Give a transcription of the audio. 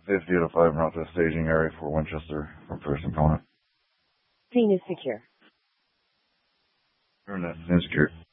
50 out of 5 route to staging area for Winchester from first component. Scene is secure. Turn that insecure.